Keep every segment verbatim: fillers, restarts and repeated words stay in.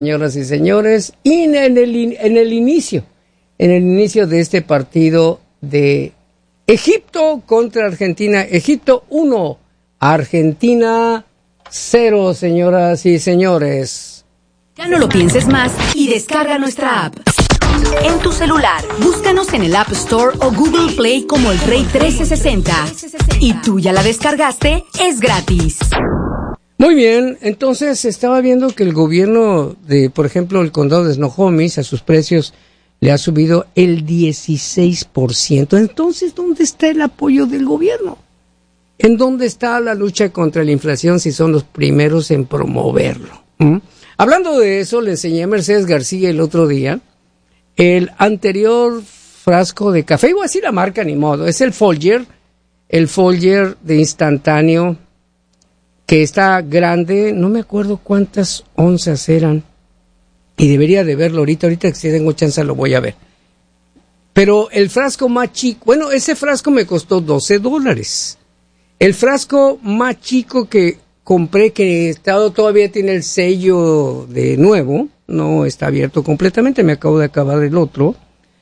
Señoras y señores, y en el, en el inicio, en el inicio de este partido de Egipto contra Argentina, Egipto uno, Argentina cero, señoras y señores. Ya no lo pienses más y descarga nuestra app. En tu celular, búscanos en el App Store o Google Play como El Rey trece sesenta. Y tú ya la descargaste, es gratis. Muy bien, entonces estaba viendo que el gobierno de, por ejemplo, el condado de Snohomish, a sus precios le ha subido el dieciséis por ciento. Entonces, ¿dónde está el apoyo del gobierno? ¿En dónde está la lucha contra la inflación si son los primeros en promoverlo? ¿Mm? Hablando de eso, le enseñé a Mercedes García el otro día el anterior frasco de café. Iba a decir la marca, ni modo. Es el Folger, el Folger de instantáneo, que está grande, no me acuerdo cuántas onzas eran, y debería de verlo ahorita, ahorita que si tengo chance lo voy a ver. Pero el frasco más chico, bueno, ese frasco me costó doce dólares. El frasco más chico que compré, que estado, todavía tiene el sello de nuevo, no está abierto completamente, me acabo de acabar el otro,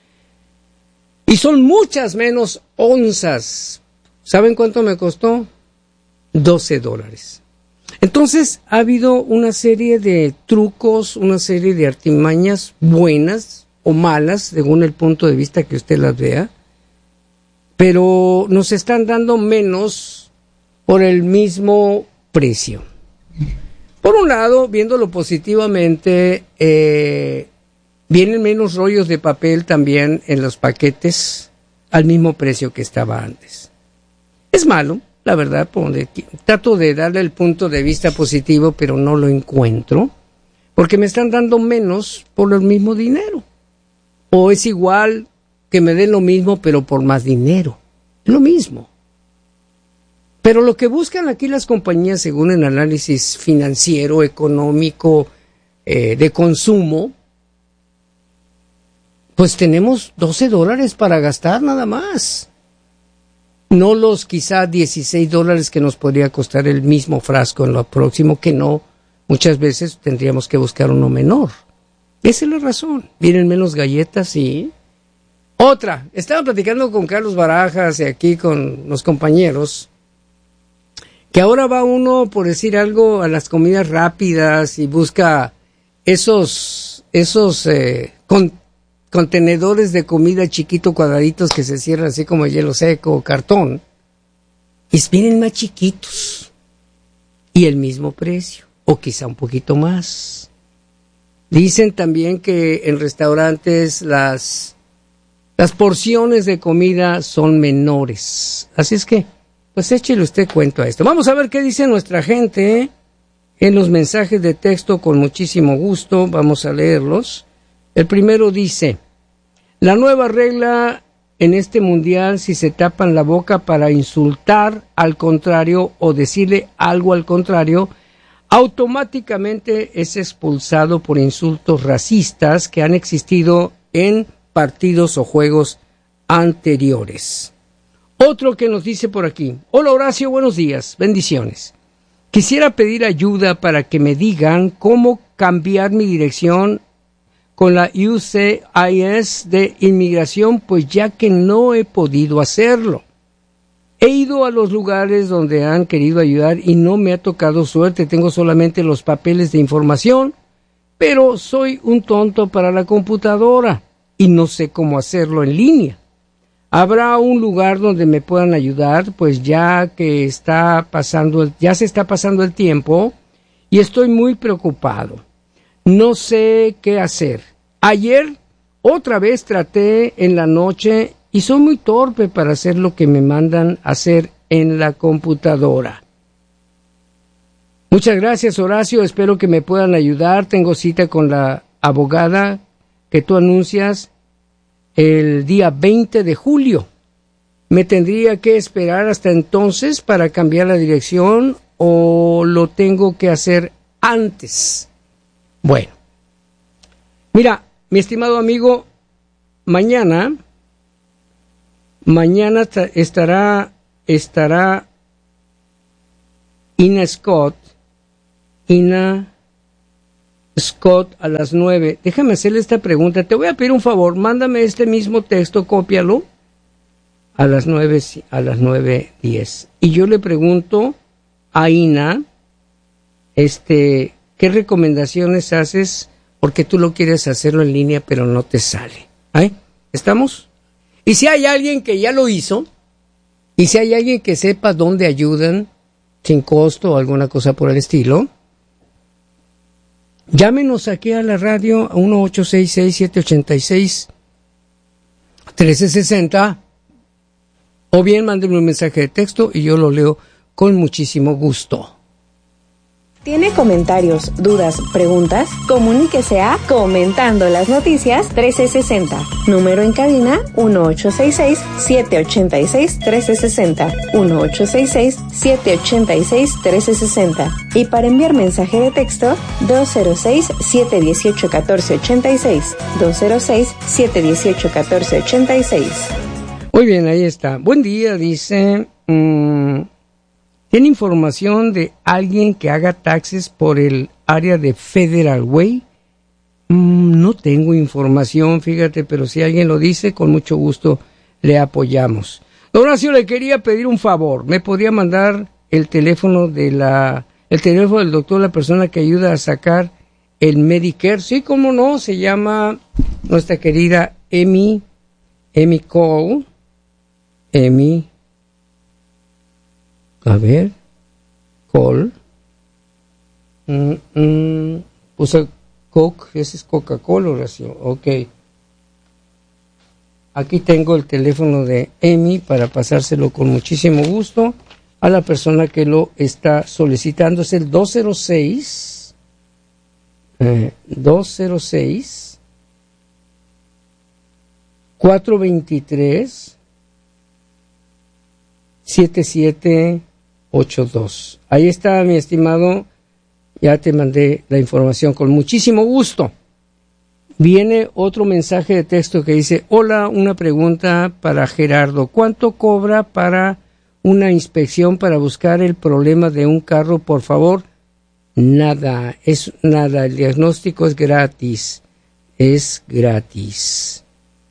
y son muchas menos onzas. ¿Saben cuánto me costó? doce dólares. Entonces ha habido una serie de trucos, una serie de artimañas buenas o malas, según el punto de vista que usted las vea, pero nos están dando menos por el mismo precio. Por un lado, viéndolo positivamente, eh, vienen menos rollos de papel también en los paquetes al mismo precio que estaba antes. Es malo, la verdad, por donde trato de darle el punto de vista positivo, pero no lo encuentro, porque me están dando menos por el mismo dinero. O es igual que me den lo mismo, pero por más dinero. Es lo mismo. Pero lo que buscan aquí las compañías, según el análisis financiero, económico, eh, de consumo, pues tenemos doce dólares para gastar nada más. No los quizá dieciséis dólares que nos podría costar el mismo frasco en lo próximo, que no, muchas veces tendríamos que buscar uno menor. Esa es la razón. Vienen menos galletas y... Otra, estaba platicando con Carlos Barajas y aquí con los compañeros, que ahora va uno, por decir algo, a las comidas rápidas y busca esos, esos eh, con, contenedores de comida chiquito, cuadraditos, que se cierran así como hielo seco o cartón, y vienen más chiquitos y el mismo precio o quizá un poquito más. Dicen también que en restaurantes las las porciones de comida son menores, así es que pues échele usted cuento a esto. Vamos a ver qué dice nuestra gente, ¿eh? En los mensajes de texto, con muchísimo gusto vamos a leerlos. El primero dice: la nueva regla en este mundial, si se tapan la boca para insultar al contrario o decirle algo al contrario, automáticamente es expulsado por insultos racistas que han existido en partidos o juegos anteriores. Otro que nos dice por aquí: hola Horacio, buenos días, bendiciones. Quisiera pedir ayuda para que me digan cómo cambiar mi dirección con la U S C I S de inmigración, pues ya que no he podido hacerlo. He ido a los lugares donde han querido ayudar y no me ha tocado suerte. Tengo solamente los papeles de información, pero soy un tonto para la computadora y no sé cómo hacerlo en línea. ¿Habrá un lugar donde me puedan ayudar? Pues ya que está pasando, el, ya se está pasando el tiempo y estoy muy preocupado. No sé qué hacer. Ayer otra vez traté en la noche y soy muy torpe para hacer lo que me mandan hacer en la computadora. Muchas gracias, Horacio. Espero que me puedan ayudar. Tengo cita con la abogada que tú anuncias el día veinte de julio. ¿Me tendría que esperar hasta entonces para cambiar la dirección o lo tengo que hacer antes? Bueno, mira, mi estimado amigo, mañana, mañana estará, estará Ina Scott, Ina Scott a las nueve. Déjame hacerle esta pregunta. Te voy a pedir un favor. Mándame este mismo texto, cópialo a las nueve, a las nueve diez. Y yo le pregunto a Ina, este, ¿qué recomendaciones haces? Porque tú lo quieres hacerlo en línea, pero no te sale. ¿Eh? ¿Estamos? Y si hay alguien que ya lo hizo, y si hay alguien que sepa dónde ayudan, sin costo o alguna cosa por el estilo, llámenos aquí a la radio a uno ocho seis seis, siete ocho seis, uno tres seis cero o bien mándenme un mensaje de texto y yo lo leo con muchísimo gusto. ¿Tiene comentarios, dudas, preguntas? Comuníquese a Comentando las Noticias trece sesenta. Número en cabina uno ocho seis seis, siete ocho seis, uno tres seis cero. uno ocho seis seis, siete ocho seis, uno tres seis cero. Y para enviar mensaje de texto, dos cero seis, siete uno ocho, uno cuatro ocho seis. dos cero seis, siete uno ocho, uno cuatro ocho seis. Muy bien, ahí está. Buen día, dice... Mmm, ¿Tiene información de alguien que haga taxes por el área de Federal Way? Mm, no tengo información, fíjate, pero si alguien lo dice, con mucho gusto le apoyamos. Don Horacio, le quería pedir un favor. ¿Me podría mandar el teléfono de la, el teléfono del doctor, la persona que ayuda a sacar el Medicare? Sí, cómo no, se llama nuestra querida Emi, Emi Cole, Emi. A ver, Col, mm, mm, puse Coke, ese es Coca-Cola, Horacio, ok. Aquí tengo el teléfono de Emi para pasárselo con muchísimo gusto a la persona que lo está solicitando. Es el dos cero seis, eh, dos cero seis, cuatro dos tres, siete siete ocho dos. Ahí está, mi estimado, ya te mandé la información con muchísimo gusto. Viene otro mensaje de texto que dice: hola, una pregunta para Gerardo. ¿Cuánto cobra para una inspección para buscar el problema de un carro, por favor? Nada, es nada, el diagnóstico es gratis, es gratis.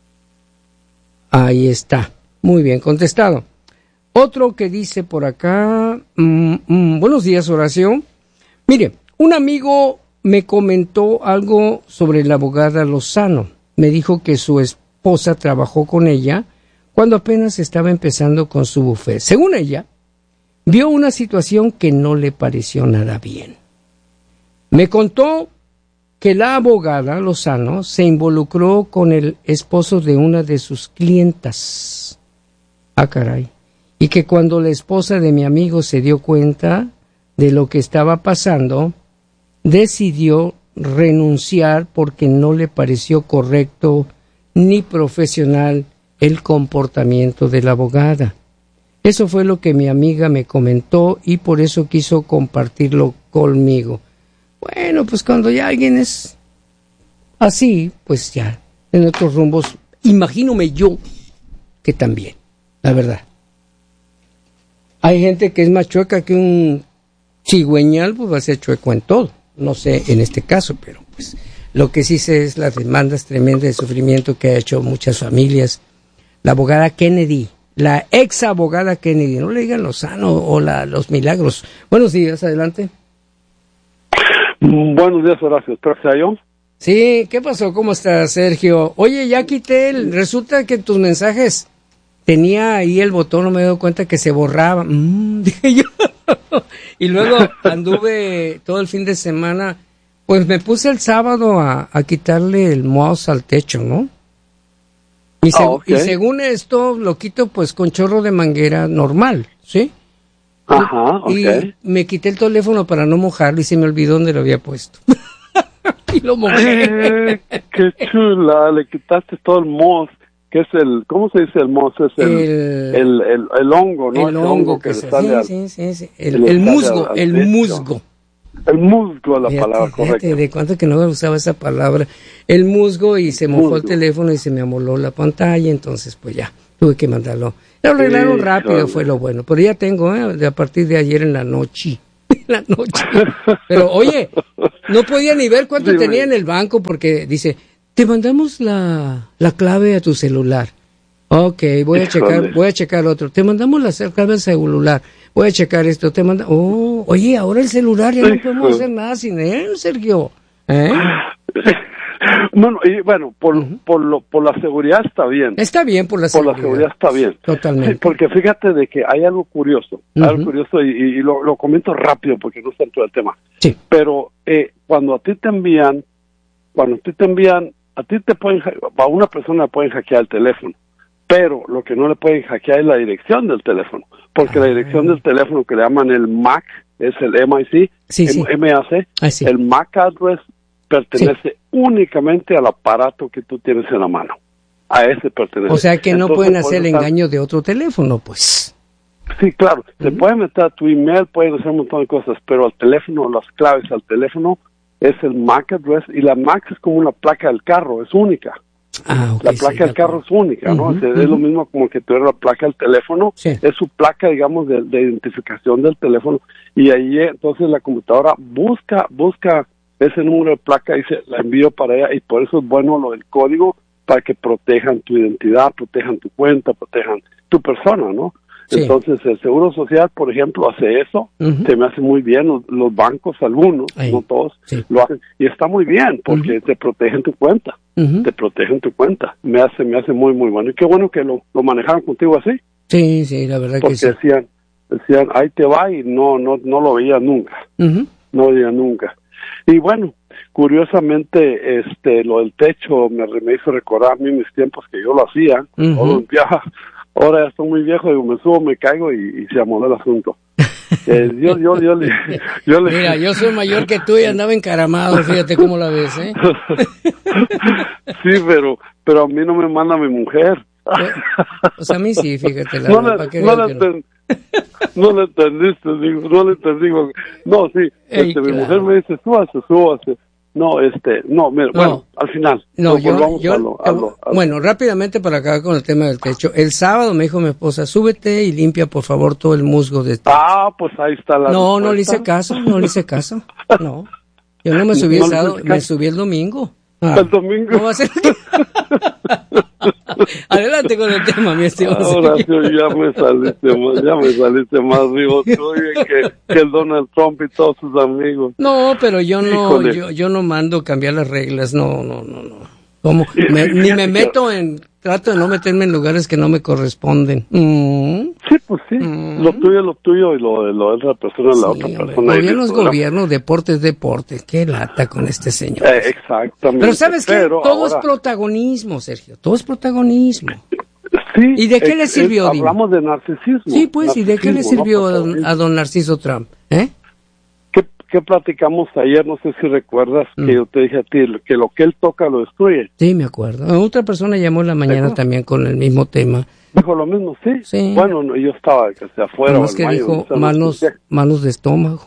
Ahí está, muy bien contestado. Otro que dice por acá, mmm, mmm, buenos días, Horacio. Mire, un amigo me comentó algo sobre la abogada Lozano. Me dijo que su esposa trabajó con ella cuando apenas estaba empezando con su bufete. Según ella, vio una situación que no le pareció nada bien. Me contó que la abogada Lozano se involucró con el esposo de una de sus clientas. Ah, caray. Y que cuando la esposa de mi amigo se dio cuenta de lo que estaba pasando, decidió renunciar porque no le pareció correcto ni profesional el comportamiento de la abogada. Eso fue lo que mi amiga me comentó y por eso quiso compartirlo conmigo. Bueno, pues cuando ya alguien es así, pues ya, en otros rumbos, imagínome yo que también, la verdad. Hay gente que es más chueca que un cigüeñal, pues va a ser chueco en todo. No sé en este caso, pero pues lo que sí sé es las demandas tremendas de sufrimiento que ha hecho muchas familias. La abogada Kennedy, la ex abogada Kennedy, no le digan Lozano o la, los milagros. Buenos días, adelante. Buenos días, Horacio. ¿Estás yo? Sí, ¿qué pasó? ¿Cómo estás, Sergio? Oye, ya quité el... Resulta que tus mensajes... Tenía ahí el botón, no me he dado cuenta que se borraba. Mm, dije yo. Y luego anduve todo el fin de semana. Pues me puse el sábado a, a quitarle el mouse al techo, ¿no? Y, seg- oh, okay. y según esto, lo quito pues con chorro de manguera normal, ¿sí? Ajá, ok. Y me quité el teléfono para no mojarlo y se me olvidó dónde lo había puesto. Y lo mojé. Eh, ¡Qué chula! Le quitaste todo el mouse. Que es el, ¿cómo se dice el mouse? Es el, el, el, el, el hongo, ¿no? El hongo, hongo que, que se sale sí, al, sí, sí, sí. El, el musgo, al, al el techo. musgo. El musgo, la fíjate, palabra correcta. Fíjate, de cuánto que no me usaba esa palabra. El musgo, y se mojó musgo. El teléfono y se me amoló la pantalla, entonces pues ya, tuve que mandarlo. Lo arreglaron sí, rápido, claro. Fue lo bueno. Pero ya tengo, ¿eh? De a partir de ayer en la noche. la noche. Pero oye, no podía ni ver cuánto sí, tenía en el banco porque dice, te mandamos la, la clave a tu celular. Ok, voy a Híjole. checar, voy a checar otro. Te mandamos la clave al celular. Voy a checar esto. Te manda. Oh, oye, ahora el celular ya no podemos hacer nada sin él, Sergio. ¿Eh? Bueno, y bueno, por, uh-huh. por, lo, por la seguridad está bien. Está bien por la seguridad. Por la seguridad está bien. Totalmente. Sí, porque fíjate de que hay algo curioso, uh-huh. algo curioso y, y lo, lo comento rápido porque no está dentro del tema. Sí. Pero eh, cuando a ti te envían, cuando a ti te envían, a ti te pueden, a una persona le pueden hackear el teléfono, pero lo que no le pueden hackear es la dirección del teléfono, porque ah. la dirección del teléfono que le llaman el M A C, es el M I C, sí, sí. M A C, ah, sí. el M A C address pertenece sí. únicamente al aparato que tú tienes en la mano. A ese pertenece. O sea que Entonces, no pueden hacer el estar... engaño de otro teléfono, pues. Sí, claro. Uh-huh. Se pueden meter a tu email, pueden hacer un montón de cosas, pero al teléfono, las claves al teléfono es el M A C address, y la M A C es como una placa del carro, es única. Ah, okay, la placa sí, del carro es única, ¿no? Uh-huh, es, uh-huh. es lo mismo como que tuviera la placa del teléfono, sí. es su placa, digamos, de, de identificación del teléfono, y ahí entonces la computadora busca, busca ese número de placa y se la envío para allá, y por eso es bueno lo del código, para que protejan tu identidad, protejan tu cuenta, protejan tu persona, ¿no? Sí. Entonces el Seguro Social, por ejemplo, hace eso, uh-huh. se me hace muy bien, los, los bancos, algunos, Ahí. no todos, sí. lo hacen, y está muy bien, porque uh-huh. te protegen tu cuenta, uh-huh. te protegen tu cuenta, me hace me hace muy, muy bueno, y qué bueno que lo, lo manejaron contigo así. Sí, sí, la verdad porque que sí. Porque decían, decían, ahí te va, y no, no, no lo veía nunca, uh-huh. no lo veía nunca. Y bueno, curiosamente, este, lo del techo me, me hizo recordar a mí mis tiempos que yo lo hacía, uh-huh. o lo limpiaba. Ahora ya estoy muy viejo, digo, me subo, me caigo y, y se amoló el asunto. Eh, yo, yo, yo, le, yo le... Mira, yo soy mayor que tú y andaba encaramado, fíjate cómo la ves, ¿eh? Sí, pero, pero a mí no me manda mi mujer. Pues a mí sí, fíjate. La no, verdad, le, no, le enten, no. no le entendiste, digo, no le entendí, digo, no, sí, Ey, este, claro. mi mujer me dice, súbase, súbase. No, este, no, mira, no. bueno, al final. No, pues, yo, yo a lo, a lo, a lo. bueno, rápidamente para acabar con el tema del techo. El sábado me dijo mi esposa, súbete y limpia por favor todo el musgo de techo. Ah, pues ahí está la No, respuesta. no le hice caso, no le hice caso, no. Yo no me subí no el sábado, me subí el domingo. Ah, el domingo. ¿Cómo va a ser? Adelante con el tema, mi estimado. Ahora sí, ya me saliste más, ya me saliste más vivo tú que, que el Donald Trump y todos sus amigos. No, pero yo no, yo, yo no mando cambiar las reglas, no, no, no, no. ¿Cómo? Me, ni me meto en, trato de no meterme en lugares que no me corresponden. Mm. Sí, pues sí, mm. lo tuyo es lo tuyo y lo de la otra persona es sí, la otra hombre. persona. Gobierno es gobierno, deporte es deporte. Qué lata con este señor. Eh, exactamente. Pero ¿sabes qué? Pero Todo ahora... es protagonismo, Sergio, todo es protagonismo. Sí. ¿Y de qué le sirvió? Es, hablamos de narcisismo. Sí, pues, ¿y de qué le sirvió a don, a don Narciso Trump? ¿Eh? ¿Qué, ¿Qué platicamos ayer? No sé si recuerdas mm. que yo te dije a ti, que lo que él toca lo destruye. Sí, me acuerdo. Otra persona llamó en la mañana también con el mismo tema. Dijo lo mismo, sí. sí. Bueno, no, yo estaba que sea afuera. Más que baño, dijo no manos, manos de estómago.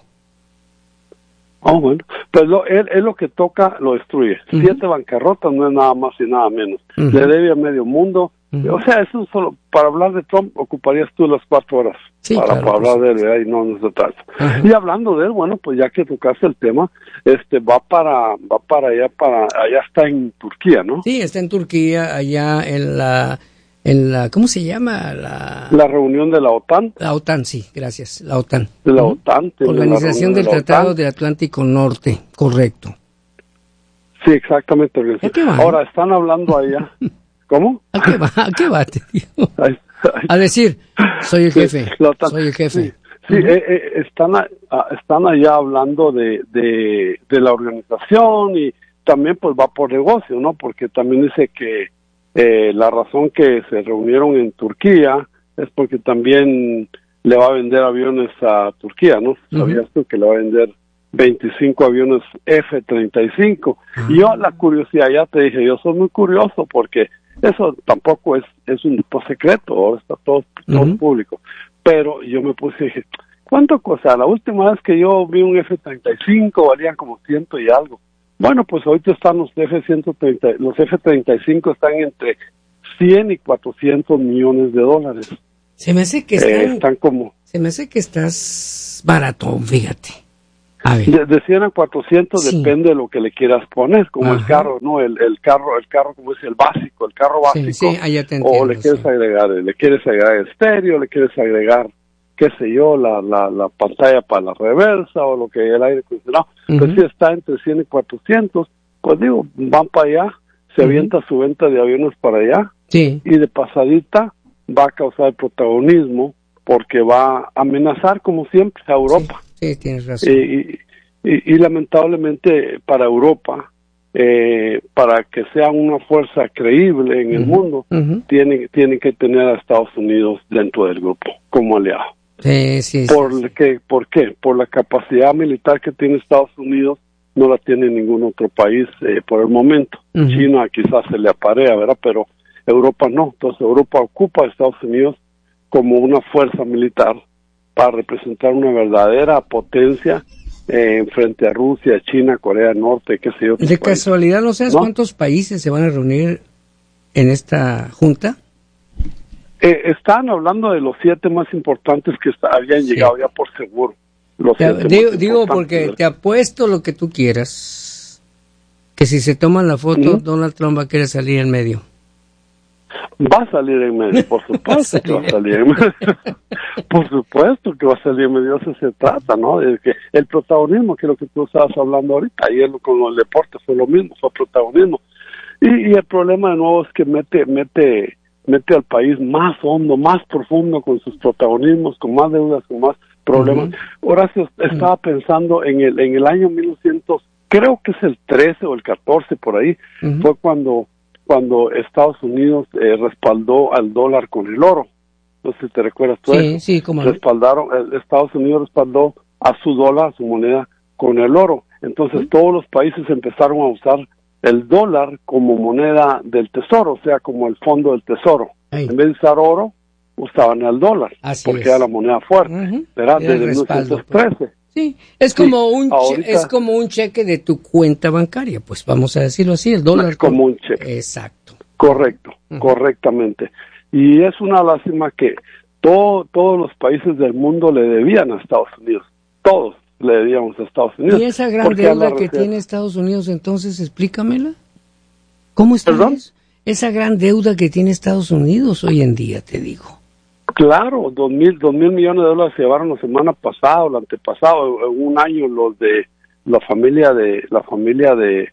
Oh, bueno. Pues lo, él, él lo que toca lo destruye. Uh-huh. Siete bancarrotas no es nada más y nada menos. Uh-huh. Le debe a medio mundo. Uh-huh. O sea, eso solo, para hablar de Trump ocuparías tú las cuatro horas. Sí, para, claro, para hablar sí. de él, ¿verdad? Y no nosotros. Uh-huh. Y hablando de él, bueno, pues ya que tocaste el tema, este va para, va para allá, para, allá está en Turquía, ¿no? Sí, está en Turquía, allá en la, en la, ¿cómo se llama? La, la reunión de la OTAN. La OTAN, sí, gracias, la OTAN. De la OTAN. Uh-huh. Organización del de Tratado OTAN. Del Atlántico Norte, correcto. Sí, exactamente. Ahora, están hablando allá. ¿Cómo? ¿A qué va? ¿A qué va? Te digo? Ay, ay. A decir, soy el jefe, sí, soy el jefe. Sí, sí uh-huh. eh, eh, están, a, están allá hablando de, de, de la organización y también pues va por negocio, ¿no? Porque también dice que eh, la razón que se reunieron en Turquía es porque también le va a vender aviones a Turquía, ¿no? Uh-huh. ¿Sabías tú que le va a vender veinticinco aviones F treinta y cinco? Uh-huh. Y yo, la curiosidad, ya te dije, yo soy muy curioso porque eso tampoco es, es un secreto, está todo, todo uh-huh. público. Pero yo me puse y dije, ¿cuánto cosa? La última vez que yo vi un F treinta y cinco valían como ciento y algo. Bueno, pues ahorita están los F ciento treinta, los F treinta y cinco están entre cien y cuatrocientos millones de dólares. Se me hace que están, eh, están como... Se me hace que estás baratón, fíjate. De, de cien a cuatrocientos sí. depende de lo que le quieras poner, como Ajá. el carro, ¿no? El, el carro, el carro como es el básico, el carro básico. Sí, sí, ah, ya te o entiendo, le quieres sí. agregar, le quieres agregar estéreo, le quieres agregar, qué sé yo, la, la, la pantalla para la reversa o lo que el aire acondicionado. Uh-huh. Pues si está entre cien y cuatrocientos, pues digo, van para allá, se Uh-huh. avienta su venta de aviones para allá. Sí. Y de pasadita va a causar protagonismo porque va a amenazar como siempre a Europa. Sí, sí tienes razón. Y, y, y lamentablemente para Europa, eh, para que sea una fuerza creíble en uh-huh. el mundo, uh-huh. tienen, tienen que tener a Estados Unidos dentro del grupo como aliado. Sí, sí, ¿Por, sí, qué, sí. ¿Por qué? Por la capacidad militar que tiene Estados Unidos, no la tiene ningún otro país eh, por el momento. Uh-huh. China quizás se le aparea, ¿verdad? Pero Europa no. Entonces Europa ocupa a Estados Unidos como una fuerza militar para representar una verdadera potencia eh, frente a Rusia, China, Corea del Norte, qué sé yo. De casualidad, ¿no sabes ¿no? cuántos países se van a reunir en esta junta? Eh, están hablando de los siete más importantes que está, habían sí. llegado ya por seguro. Los te, digo, digo porque te apuesto lo que tú quieras, que si se toman la foto, ¿Mm? Donald Trump va a querer salir en medio. Va a salir en medio, por supuesto que va a salir en medio. Por supuesto que va a salir en medio, eso se trata, ¿no? De que el protagonismo, que es lo que tú estabas hablando ahorita, ayer con el deporte fue lo mismo, fue protagonismo. Y, y el problema de nuevo es que mete, mete, mete al país más hondo, más profundo con sus protagonismos, con más deudas, con más problemas. Uh-huh. Horacio, estaba uh-huh. pensando en el, en el año mil novecientos, creo que es el trece o el catorce por ahí, uh-huh. fue cuando cuando Estados Unidos eh, respaldó al dólar con el oro. No sé si te recuerdas tú sí, eso. Sí, como respaldaron, eh, Estados Unidos respaldó a su dólar, a su moneda, con el oro. Entonces, ¿sí? todos los países empezaron a usar el dólar como moneda del tesoro, o sea, como el fondo del tesoro. Ay. En vez de usar oro, usaban el dólar, Así porque es. era la moneda fuerte, uh-huh. ¿verdad? Desde mil novecientos trece. Pues. Sí, es como sí, un ahorita, che- es como un cheque de tu cuenta bancaria, pues vamos a decirlo así, el dólar. Es como un cheque. Exacto. Correcto, uh-huh. correctamente. Y es una lástima que todo, todos los países del mundo le debían a Estados Unidos, todos le debíamos a Estados Unidos. ¿Y esa gran deuda que tiene Estados Unidos, entonces, explícamela? ¿Cómo está eso? Esa gran deuda que tiene Estados Unidos hoy en día, te digo. Claro, dos mil, dos mil millones de dólares se llevaron la semana pasada, o el antepasado, en un año los de la familia de la familia de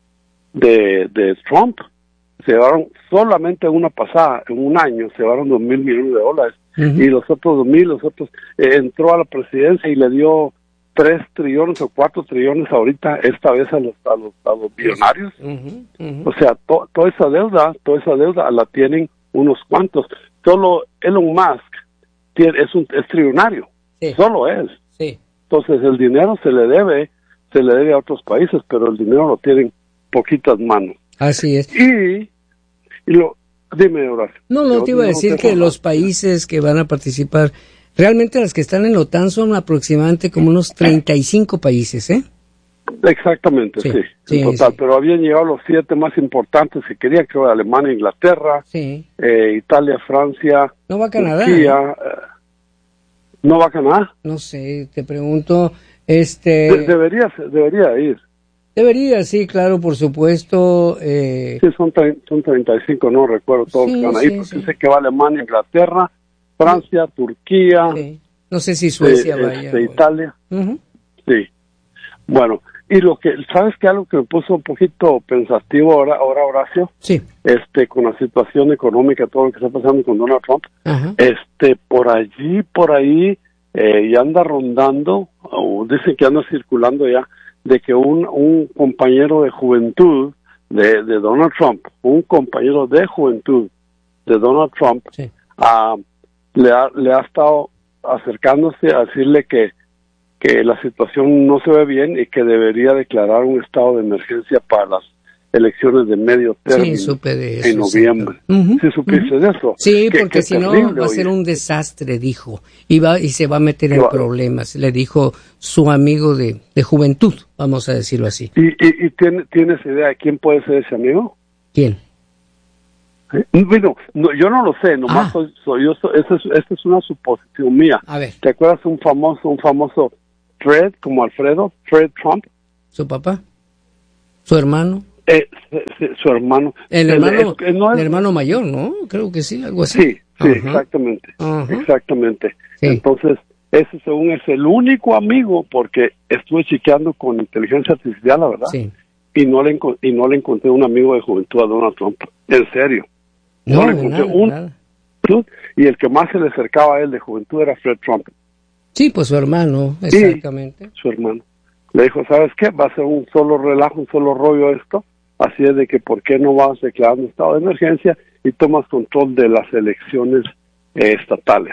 de, de Trump se llevaron solamente una pasada, en un año se llevaron dos mil millones de dólares uh-huh. y los otros dos mil, los otros eh, entró a la presidencia y le dio tres trillones o cuatro trillones ahorita esta vez a los a los, a los billonarios. Uh-huh, uh-huh. O sea, to, toda esa deuda, toda esa deuda la tienen unos cuantos. Solo Elon Musk tiene, es un es trillonario, sí. solo él. Sí. Entonces el dinero se le debe, se le debe a otros países, pero el dinero lo tienen poquitas manos. Así es. Y, y lo, dime, Horacio. No, no, te iba a decir que los países que van a participar, realmente las que están en la OTAN son aproximadamente como unos treinta y cinco países, ¿eh? Exactamente, sí, sí, sí en total, sí. Pero habían llegado los siete más importantes que querían, que eran Alemania, Inglaterra, sí. eh, Italia, Francia, no va a Canadá, Turquía, ¿eh? eh, ¿no va a Canadá? No sé, te pregunto, este... De, debería, debería ir. Debería, sí, claro, por supuesto. Eh... Sí, son, son treinta y cinco, no recuerdo todos sí, que van sí, ahí, porque sí. sé que va Alemania, Inglaterra, Francia, sí. Turquía. Sí. No sé si Suecia eh, vaya. Este, Italia. Uh-huh. Sí. Bueno, y lo que, ¿sabes qué? Algo que me puso un poquito pensativo ahora, ahora Horacio. Sí. Este, con la situación económica, todo lo que está pasando con Donald Trump. Uh-huh. Este, por allí, por ahí, eh, ya anda rondando, o dicen que anda circulando ya, de que un, un compañero de juventud de, de Donald Trump, un compañero de juventud de Donald Trump, sí. uh, le, ha, le ha estado acercándose a decirle que, que la situación no se ve bien y que debería declarar un estado de emergencia para las elecciones de medio término sí, supe de eso, en noviembre. Uh-huh, ¿Sí supiste uh-huh. de eso? Sí, que, porque si no va a ser un desastre, dijo, y, va, y se va a meter en problemas, le dijo su amigo de, de juventud, vamos a decirlo así. ¿Y, y, y tiene, tienes idea de quién puede ser ese amigo? ¿Quién? ¿Eh? Bueno, no, yo no lo sé, nomás ah. soy, soy yo, soy, esta es, es una suposición mía. A ver. ¿Te acuerdas un famoso, un famoso Fred, como Alfredo, Fred Trump. ¿Su papá? ¿Su hermano? Eh, su hermano. El hermano, el, el, no es, el hermano mayor, ¿no? Creo que sí, algo así. Sí, sí, uh-huh. exactamente. Uh-huh. Exactamente. Sí. Entonces, ese según es el único amigo, porque estuve chequeando con inteligencia artificial, la verdad, sí. y no le y no le encontré un amigo de juventud a Donald Trump. En serio. No, no le encontré nada, un nada. Y el que más se le acercaba a él de juventud era Fred Trump. Sí, pues su hermano, exactamente. Sí, su hermano. Le dijo, ¿sabes qué? Va a ser un solo relajo, un solo rollo esto. Así es de que, ¿por qué no vas declarando estado de emergencia y tomas control de las elecciones eh, estatales?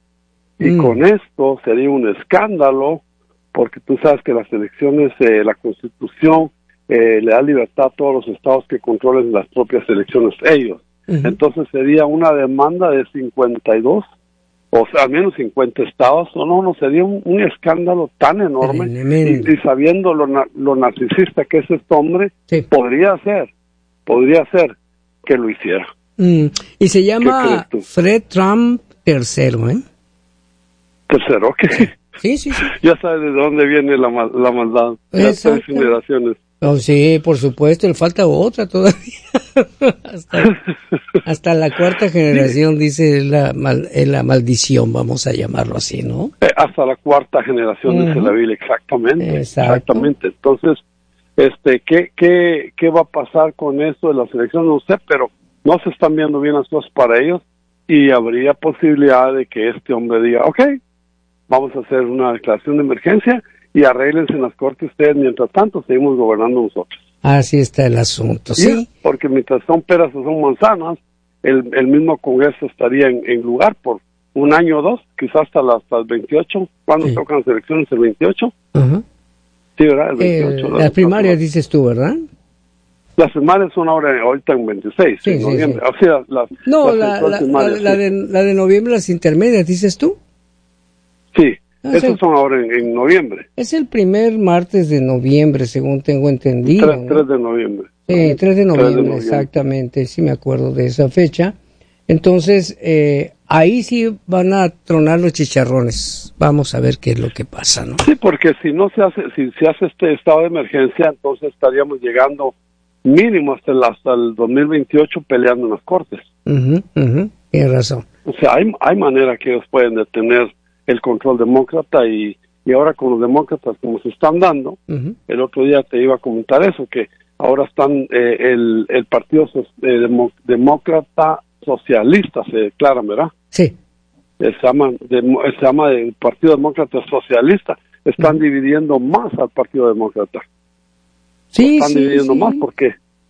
Y mm. con esto sería un escándalo, porque tú sabes que las elecciones, eh, la Constitución eh, le da libertad a todos los estados que controlen las propias elecciones ellos. Uh-huh. Entonces sería una demanda de cincuenta y dos, o sea, al menos cincuenta estados, o no, no, sería un, un escándalo tan enorme, y, y sabiendo lo, lo narcisista que es este hombre, sí. podría ser, podría ser que lo hiciera. Mm. Y se llama Fred Trump tercero, ¿eh? ¿Tercero? ¿Qué? Sí, sí, sí. Ya sabes de dónde viene la, la maldad, las tres generaciones. Oh, sí, por supuesto, le falta otra todavía. hasta, hasta la cuarta generación, dice la, mal, la maldición, vamos a llamarlo así, ¿no? Eh, hasta la cuarta generación, uh-huh. dice la Biblia, exactamente. Exacto. Exactamente. Entonces, este, ¿qué, qué, ¿qué va a pasar con esto de las elecciones? No sé, pero no se están viendo bien las cosas para ellos y habría posibilidad de que este hombre diga, ok, vamos a hacer una declaración de emergencia y arréglense en las cortes ustedes, mientras tanto seguimos gobernando nosotros. Así está el asunto, sí. sí. Porque mientras son peras o son manzanas, el, el mismo Congreso estaría en, en lugar por un año o dos, quizás hasta, la, hasta el veintiocho. ¿Cuándo sí. tocan las elecciones? ¿El veintiocho? Uh-huh. Sí, ¿verdad? El veintiocho. Eh, las primarias dices tú, ¿verdad? Las primarias son ahora ahorita en veintiséis, sí, en sí, noviembre. Sí. O sea, las, no, las la, la, primarias, la, sí. de, la de noviembre, las intermedias, dices tú. Sí. Esos el, son ahora en, en noviembre. Es el primer martes de noviembre, según tengo entendido. tres, tres de noviembre. Sí, tres de noviembre, tres de noviembre, exactamente. Sí me acuerdo de esa fecha. Entonces, eh, ahí sí van a tronar los chicharrones. Vamos a ver qué es lo que pasa, ¿no? Sí, porque si no se hace, si se hace este estado de emergencia, entonces estaríamos llegando mínimo hasta el, hasta el dos mil veintiocho peleando en las cortes. Uh-huh, uh-huh. Tienes razón. O sea, hay, hay manera que ellos pueden detener el control demócrata y, y ahora con los demócratas como se están dando, uh-huh. el otro día te iba a comentar eso, que ahora están eh, el, el partido so, eh, demo, demócrata socialista se declara, ¿verdad? Sí. Se llama, de, se llama el Partido Demócrata Socialista, están uh-huh. dividiendo más al Partido Demócrata. Sí, están sí, dividiendo sí. más porque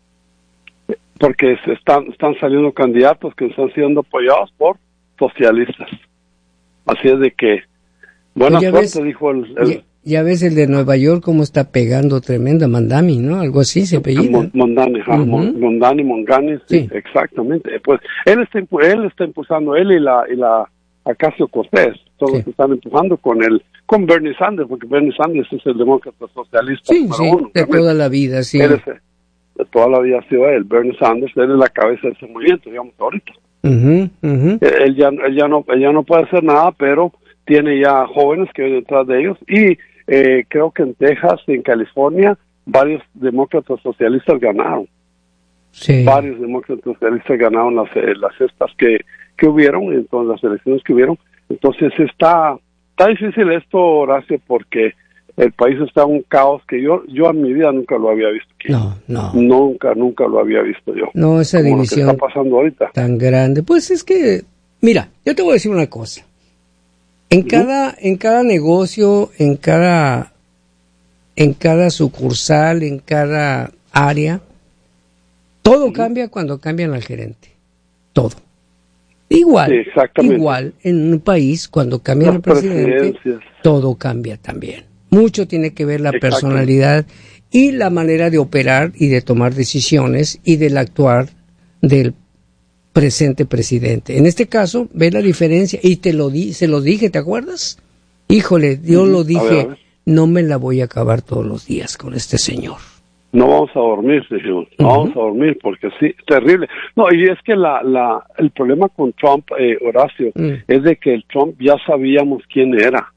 porque se están, están saliendo candidatos que están siendo apoyados por socialistas. Así es de que, buena pues suerte, ves, dijo el... el ya, ya ves el de Nueva York cómo está pegando tremenda, Mandami, ¿no? Algo así se apellida. Mondani, uh-huh. Mondani, Mongani, sí, sí, exactamente. Pues él está, él está impulsando, él y la y la Ocasio Cortés, son sí. los que están empujando con el con Bernie Sanders, porque Bernie Sanders es el demócrata socialista sí, número sí, uno. de toda la vida, sí. Él es, de toda la vida ha sido él, Bernie Sanders, él es la cabeza de ese movimiento, digamos, ahorita. Uh-huh, uh-huh. Él, ya, él, ya no, él ya no puede hacer nada, pero tiene ya jóvenes que vienen detrás de ellos y eh, creo que en Texas y en California varios demócratas socialistas ganaron. Sí. Varios demócratas socialistas ganaron las, eh, las estas que, que hubieron, entonces las elecciones que hubieron. Entonces está, está difícil esto, Horacio, porque el país está en un caos que yo yo en mi vida nunca lo había visto aquí. No, no. Nunca, nunca lo había visto yo. No, esa como división lo que está pasando ahorita. Tan grande. Pues es que, mira, yo te voy a decir una cosa. En uh-huh. cada en cada negocio, en cada en cada sucursal, en cada área, todo uh-huh. cambia cuando cambian al gerente. Todo. Igual, sí, igual en un país cuando cambia el presidente, todo cambia también. Mucho tiene que ver la personalidad y la manera de operar y de tomar decisiones y del actuar del presente presidente. En este caso, ve la diferencia y te lo di, se lo dije, ¿te acuerdas? Híjole, yo uh-huh. lo dije, a ver, a ver. No me la voy a acabar todos los días con este señor. No vamos a dormir, dijimos, no uh-huh. vamos a dormir porque sí, terrible. No, y es que la, la, el problema con Trump, eh, Horacio, uh-huh. es de que el Trump ya sabíamos quién era.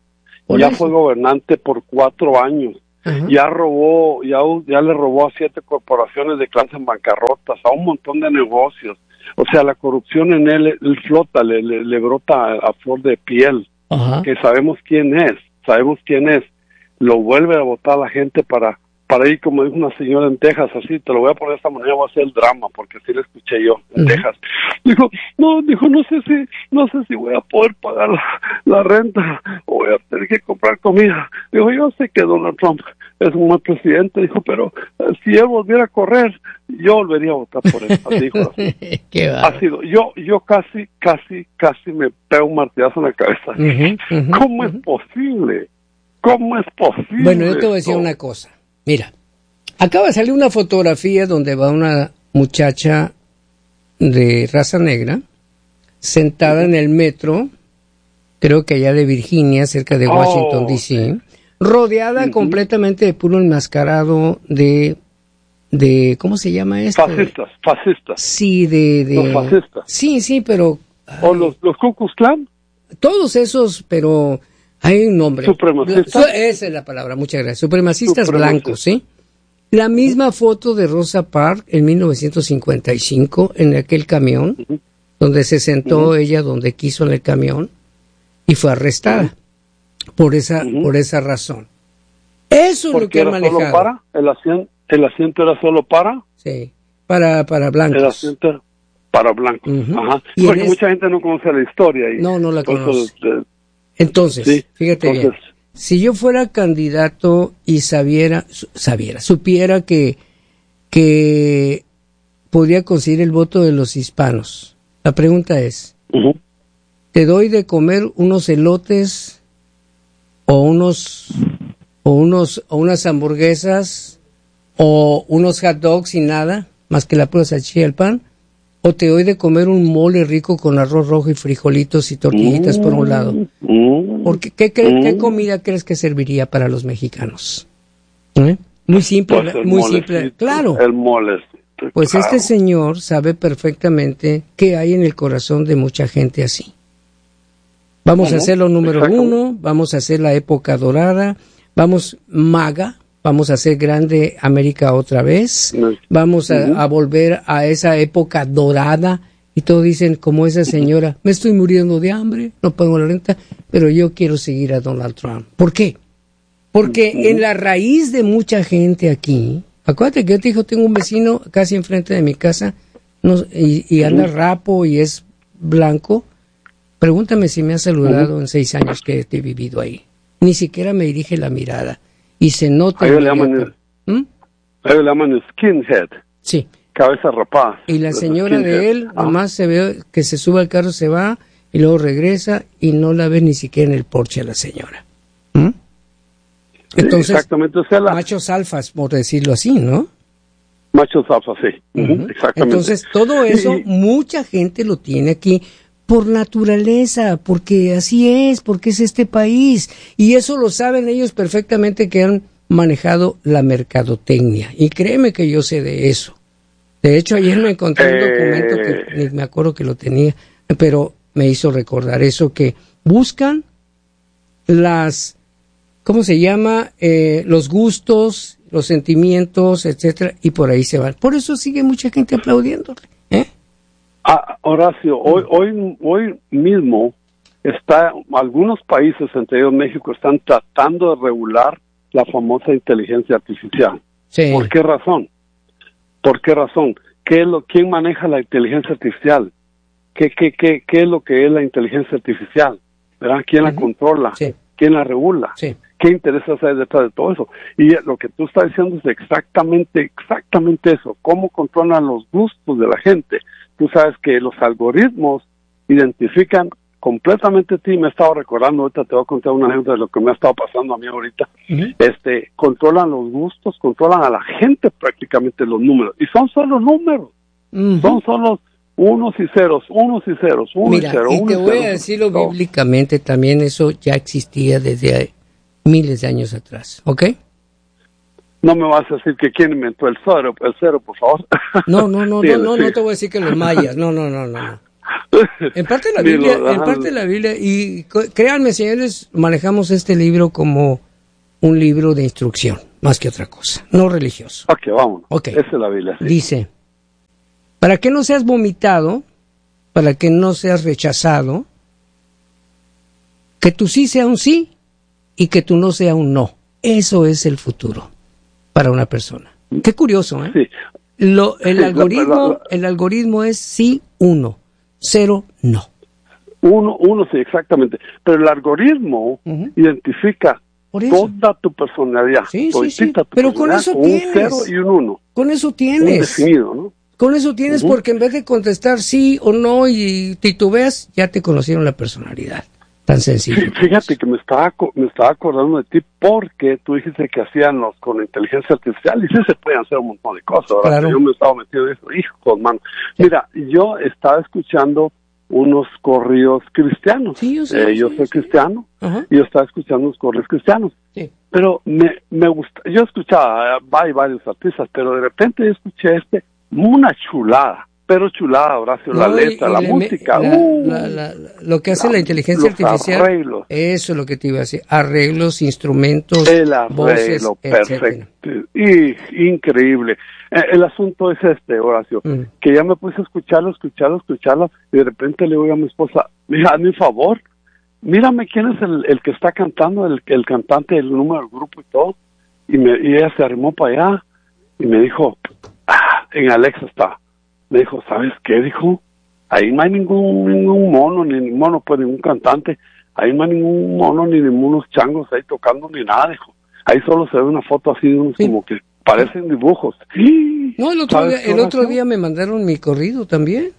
Por ya eso. fue gobernante por cuatro años. Ajá. Ya robó, ya, ya le robó a siete corporaciones de clase en bancarrotas, a un montón de negocios. O sea, la corrupción en él, él flota, le, le, le brota a, a flor de piel. Ajá. Que sabemos quién es, sabemos quién es. Lo vuelve a votar la gente para, para ir, como dijo una señora en Texas, así, te lo voy a poner de esta manera, voy a hacer el drama, porque así lo escuché yo en Uh-huh. Texas. Dijo, no, dijo, no sé si, no sé si voy a poder pagar la, la renta, o voy a tener que comprar comida. Dijo, yo sé que Donald Trump es un buen presidente, dijo, pero eh, si él volviera a correr, yo volvería a votar por él. Así dijo. Así. Qué va. Ha sido, yo, yo casi, casi, casi me pego un martillazo en la cabeza. Uh-huh, uh-huh, ¿Cómo uh-huh. es posible? ¿Cómo es posible? Bueno, yo te voy a decir esto? una cosa. Mira, acaba de salir una fotografía donde va una muchacha de raza negra sentada en el metro, creo que allá de Virginia, cerca de Oh, Washington, D C, rodeada uh-huh. completamente de puro enmascarado de, de ¿cómo se llama esto? Fascistas, fascistas. Sí, de... de Los fascistas. Sí, sí, pero... ¿O los, los Ku Klux Klan? Todos esos, pero hay un nombre. Supremacistas. Su- esa es la palabra, muchas gracias. Supremacistas Supremacistas. blancos, ¿sí? La misma foto de Rosa Parks en mil novecientos cincuenta y cinco en aquel camión, Uh-huh. donde se sentó Uh-huh. ella donde quiso en el camión y fue arrestada por esa Uh-huh. por esa razón. Eso es lo Porque que han era solo manejado. para, el asiento, el asiento era solo para, Sí, para para el blancos. asiento era para blancos. Ujú. Ajá. Y Porque en es- mucha gente no conoce la historia. Y No, no la por eso, conoce. eh, Entonces, Sí, fíjate entonces- bien, si yo fuera candidato y sabiera, su- sabiera, supiera que, que podría conseguir el voto de los hispanos, la pregunta es, ujú. ¿te doy de comer unos elotes o unos, o unos, o unas hamburguesas o unos hot dogs y nada, más que la pura salchicha y el pan? ¿O te doy de comer un mole rico con arroz rojo y frijolitos y tortillitas por un lado? Mm. Porque, ¿qué, cre- ¿Qué Mm. comida crees que serviría para los mexicanos? ¿Eh? Muy simple, Pues el muy simple. molecito, Claro, El molecito. pues claro. este señor sabe perfectamente qué hay en el corazón de mucha gente así. Vamos a Ujú, hacer lo número exactamente. uno, vamos a hacer la época dorada, vamos maga, vamos a hacer grande América otra vez, Ujú. vamos a, a volver a esa época dorada. Y todos dicen, como esa señora, me estoy muriendo de hambre, no pago la renta, pero yo quiero seguir a Donald Trump. ¿Por qué? Porque Ujú. en la raíz de mucha gente aquí, acuérdate que yo te digo, tengo un vecino casi enfrente de mi casa no, y, y anda Ujú. rapo y es blanco. Pregúntame si me ha saludado en seis años que he vivido ahí. Ni siquiera me dirige la mirada. Y se nota... A ellos le inmediato. llaman ¿Mm? A ellos le llaman skinhead, Sí. cabeza rapada. Y la Los señora skinhead. de él, Ah. nomás se ve que se sube al carro, se va y luego regresa y no la ve ni siquiera en el porche a la señora. ¿Mm? Entonces, Exactamente, o sea, la machos alfas, por decirlo así, ¿no? machos alfa, sí. Ujú, Ujú. Exactamente. Entonces, todo eso, Y- mucha gente lo tiene aquí por naturaleza, porque así es, porque es este país. Y eso lo saben ellos perfectamente que han manejado la mercadotecnia. Y créeme que yo sé de eso. De hecho, ayer me encontré un Eh. documento que ni me acuerdo que lo tenía, pero me hizo recordar eso, que buscan las, ¿cómo se llama? Eh, los gustos, los sentimientos, etcétera, y por ahí se van. Por eso sigue mucha gente aplaudiéndole, ¿eh? Ah, Horacio, hoy, hoy, hoy mismo está, algunos países, entre ellos México, están tratando de regular la famosa inteligencia artificial. Sí. ¿Por qué razón? ¿Por qué razón? ¿Qué es lo, ¿Quién maneja la inteligencia artificial? ¿Qué, qué, qué, qué es lo que es la inteligencia artificial? ¿Verdad? ¿Quién la Ujú. controla? Sí. ¿Quién la regula? Sí. ¿Qué intereses hay detrás de todo eso? Y lo que tú estás diciendo es exactamente, exactamente eso. ¿Cómo controlan los gustos de la gente? Tú sabes que los algoritmos identifican completamente a ti. Me he estado recordando, ahorita te voy a contar una anécdota de lo que me ha estado pasando a mí ahorita. Ujú. Este, controlan los gustos, controlan a la gente prácticamente los números. Y son solo números. Ujú. Son solo unos y ceros, unos y ceros, uno Mira, y cero, y uno te y voy cero. a decirlo No. bíblicamente, también eso ya existía desde miles de años atrás, ¿ok? No me vas a decir que quién inventó el cero, el cero, por favor. No, no, no, Sí, no, no, sí. no te voy a decir que los mayas, no, no, no, no, no. En parte la Biblia, en parte la Biblia, y créanme, señores, manejamos este libro como un libro de instrucción, más que otra cosa, no religioso. Ok, vámonos. Okay. Esa es la Biblia. Sí. Dice, para que no seas vomitado, para que no seas rechazado, que tu sí sea un sí y que tu no sea un no. Eso es el futuro para una persona. Qué curioso, ¿eh? Sí. Lo, el, sí, algoritmo, la, la, la, el algoritmo es sí, uno, cero, no. Uno, uno, sí, exactamente. Pero el algoritmo uh-huh. identifica toda tu personalidad. Sí, sí, sí. Pero con eso tienes. Un cero y un uno. Con eso tienes. Un definido, ¿no? Con eso tienes uh-huh. porque en vez de contestar sí o no y titubeas, ya te conocieron la personalidad. Tan sencillo. Fíjate que me estaba, me estaba acordando de ti porque tú dijiste que hacían los con inteligencia artificial y sí se pueden hacer un montón de cosas. Ahora claro. Yo me estaba metido en eso, hijos, mano. Sí. Mira, yo estaba escuchando unos corridos cristianos. Sí, yo, sé, eh, yo sí, soy sí. cristiano uh-huh. y yo estaba escuchando unos corridos cristianos. Sí. Pero me, me gusta, yo escuchaba, hay varios artistas, pero de repente yo escuché este, una chulada. Pero chulada, Horacio, no, la letra, y, y la música. Me, uh, la, la, la, lo que hace la, la inteligencia artificial. Arreglos. Eso es lo que te iba a decir. Arreglos, instrumentos, el arreglo, voces, perfecto. Y, increíble. Eh, el asunto es este, Horacio, mm. que ya me puse a escucharlo, escucharlo, escucharlo, y de repente le digo a mi esposa, mira, hazme un favor, mírame quién es el, el que está cantando, el, el cantante del número del grupo y todo. Y, me, y ella se arrimó para allá y me dijo, ah, en Alexa está. Me dijo, ¿sabes qué? Dijo, ahí no hay ningún ningún mono, ni ningún mono, pues ningún cantante, ahí no hay ningún mono, ni ningunos changos ahí tocando, ni nada, dijo. Ahí solo se ve una foto así de unos sí. como que parecen dibujos. Sí. No, el otro día, el otro día me mandaron mi corrido también.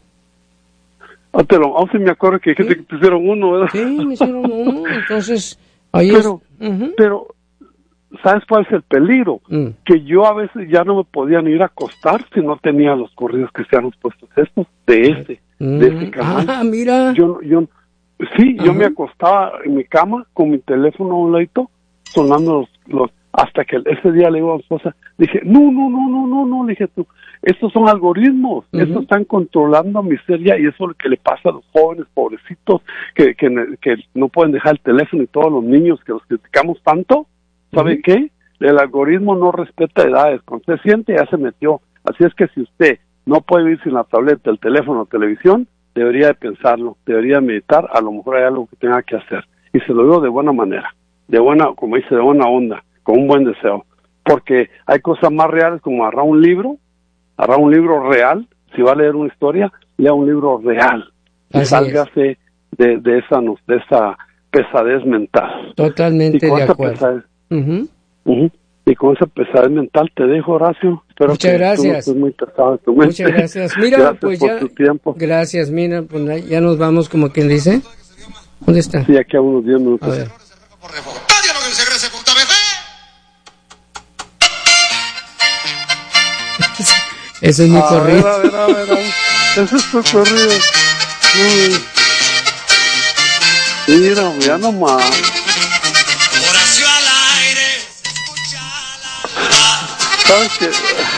Ah, te lo, aún se me acuerdo que, ¿Sí? que te hicieron uno, ¿verdad? Sí, me hicieron uno, entonces, ahí pero, es. Uh-huh. Pero, ¿sabes cuál es el peligro? Mm. Que yo a veces ya no me podía ni ir a acostar si no tenía los corridos cristianos puestos estos, de este, mm. de este canal. Ah, mira. Yo, yo, sí, uh-huh. yo me acostaba en mi cama con mi teléfono a un ladito, sonando los, los, hasta que ese día le digo a mi esposa, dije, no, no, no, no, no, no, le dije tú, estos son algoritmos, uh-huh. estos están controlando a miseria y eso es lo que le pasa a los jóvenes pobrecitos que, que, que no pueden dejar el teléfono y todos los niños que los criticamos tanto. ¿Sabe uh-huh. qué? El algoritmo no respeta edades. Cuando usted siente, ya se metió. Así es que si usted no puede vivir sin la tableta, el teléfono, la televisión, debería de pensarlo, debería meditar, a lo mejor hay algo que tenga que hacer. Y se lo digo de buena manera, de buena, como dice, de buena onda, con un buen deseo. Porque hay cosas más reales como agarrar un libro, agarrar un libro real, si va a leer una historia, lea un libro real. Y sálgase de, de, esa, de esa pesadez mental. Totalmente de acuerdo. Pesadez, Uh-huh. Uh-huh. Y con esa pesadez mental te dejo, Horacio. Espero Muchas que gracias. tú no estés muy pesado en tu mente. Muchas gracias. Mira, gracias pues por ya. Tu tiempo. Gracias, mira, pues ya nos vamos, como quien dice. ¿Dónde está? Sí, aquí a unos diez minutos. A ver. Ese es mi a corrido. Ver, a ver, a ver, a ver. Ese es tu corrido. Uy. Mira, ya nomás. ¿Sabes qué?